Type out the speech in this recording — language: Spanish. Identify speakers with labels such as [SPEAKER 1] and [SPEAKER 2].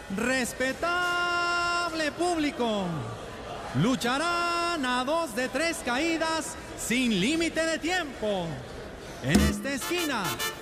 [SPEAKER 1] Respetable público, lucharán a 2 de 3 caídas sin límite de tiempo. En esta esquina